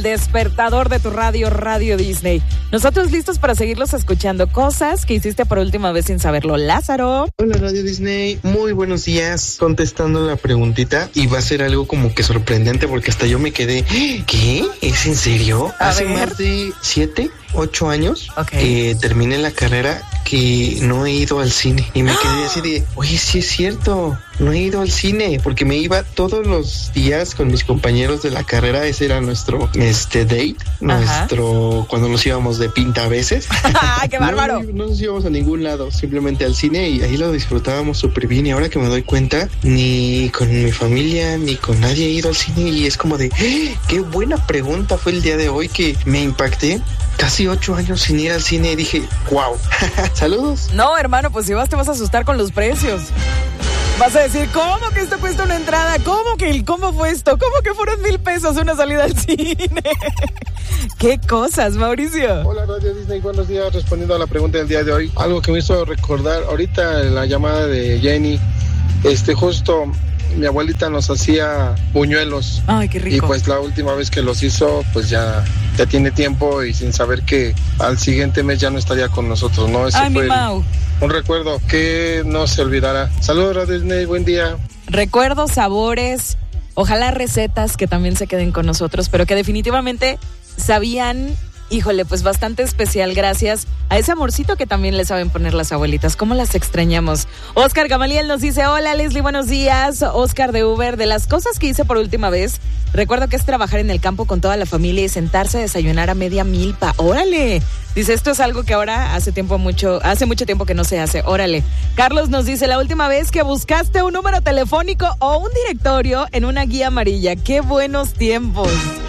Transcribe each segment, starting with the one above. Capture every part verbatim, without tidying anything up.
Despertador de tu radio, Radio Disney. Nosotros listos para seguirlos escuchando. Cosas que hiciste por última vez sin saberlo. Lázaro. Hola, Radio Disney. Muy buenos días. Contestando la preguntita, y va a ser algo como que sorprendente porque hasta yo me quedé, ¿qué? ¿Es en serio? A Hace ver. más de siete, ocho años Okay. eh, terminé la carrera que no he ido al cine. Y me quedé así de, oye, sí es cierto, no he ido al cine, porque me iba todos los días con mis compañeros de la carrera. Ese era nuestro este date, nuestro cuando nos íbamos de pinta a veces. ¡Qué bárbaro! No, no, no nos íbamos a ningún lado, simplemente al cine, y ahí lo disfrutábamos súper bien. Y ahora que me doy cuenta, ni con mi familia ni con nadie he ido al cine, y es como de, ¡eh! Qué buena pregunta fue el día de hoy, que me impacté. Casi ocho años sin ir al cine y dije, wow. Saludos. No, hermano, pues si vas te vas a asustar con los precios. Vas a decir, ¿cómo que esto cuesta una entrada? ¿Cómo que el cómo fue esto? ¿Cómo que fueron mil pesos una salida al cine? ¿Qué cosas, Mauricio? Hola, Radio Disney, buenos días. Respondiendo a la pregunta del día de hoy, algo que me hizo recordar ahorita en la llamada de Jenny, este justo mi abuelita nos hacía buñuelos. Ay, qué rico. Y pues la última vez que los hizo, pues ya, ya tiene tiempo, y sin saber que al siguiente mes ya no estaría con nosotros, ¿no? Ese Ay, mi fue el- Mau. un recuerdo que no se olvidará. Saludos, Radio Disney, buen día. Recuerdos, sabores, ojalá recetas que también se queden con nosotros, pero que definitivamente sabían, híjole, pues bastante especial gracias a ese amorcito que también le saben poner las abuelitas. ¿Cómo las extrañamos? Oscar Gamaliel nos dice, hola Leslie, buenos días. Oscar de Uber, de las cosas que hice por última vez, recuerdo que es trabajar en el campo con toda la familia y sentarse a desayunar a media milpa. ¡Órale! Dice, esto es algo que ahora hace tiempo mucho, hace mucho tiempo que no se hace. Órale. Carlos nos dice, la última vez que buscaste un número telefónico o un directorio en una guía amarilla. ¡Qué buenos tiempos!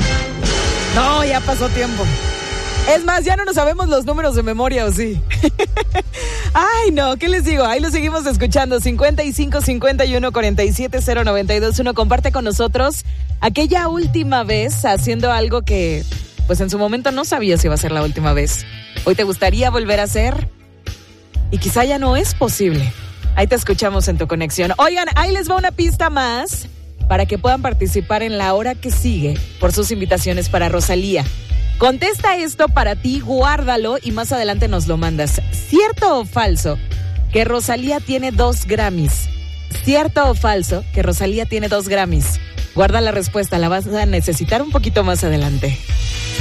No, ya pasó tiempo. Es más, ya no nos sabemos los números de memoria, ¿o sí? Ay, no, ¿qué les digo? Ahí lo seguimos escuchando. cincuenta y cinco, cincuenta y uno, cuarenta y siete, cero, noventa y dos. Uno comparte con nosotros aquella última vez haciendo algo que, pues en su momento no sabía si iba a ser la última vez. Hoy te gustaría volver a hacer y quizá ya no es posible. Ahí te escuchamos en tu conexión. Oigan, ahí les va una pista más para que puedan participar en la hora que sigue por sus invitaciones para Rosalía. Contesta esto para ti, guárdalo y más adelante nos lo mandas. ¿Cierto o falso que Rosalía tiene dos Grammys? ¿Cierto o falso que Rosalía tiene dos Grammys? Guarda la respuesta, la vas a necesitar un poquito más adelante.